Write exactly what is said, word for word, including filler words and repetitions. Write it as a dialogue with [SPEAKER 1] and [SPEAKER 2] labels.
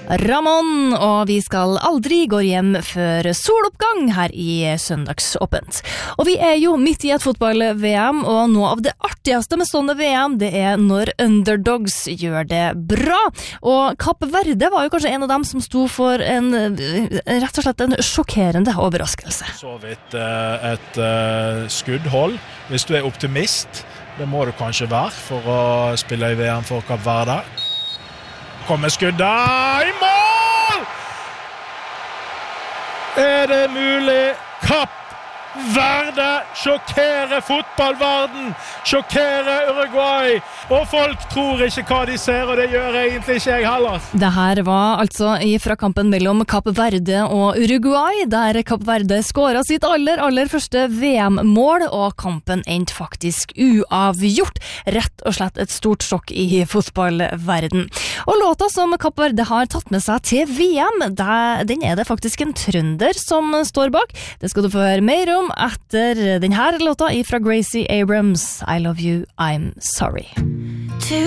[SPEAKER 1] Ramon, og vi skal aldri gå hjem før soloppgang her i Søndagsåpent. Og vi er jo midt i et fotball-V M, og noe av det artigste med sånne V M, det er når underdogs gjør det bra. Og Kapp Verde var jo kanskje en av dem som sto for en, rett og slett en sjokkerende overraskelse.
[SPEAKER 2] Så vidt et uh, skuddhold, hvis du er optimist, det må du kanskje være for å spille i V M for Kapp Verde. Kommer skuddet i mål! Er det mulig? Kapp Verde sjokkerer fotballverden, sjokkerer Uruguay, og folk tror ikke hva de ser, og det gjør egentlig ikke jeg heller.
[SPEAKER 1] Det her var altså fra kampen mellom Kapp Verde og Uruguay, der Kapp Verde skåret sitt aller, aller første V M-mål, og kampen endte faktisk uavgjort. Rett og slett et stort sjokk i fotballverden. Og låta som Kapp Verde har tatt med seg til V M, den er det faktisk en trønder som står bak. Det skal du få høre mer om etter denne låta fra Gracie Abrams, I Love You, I'm Sorry.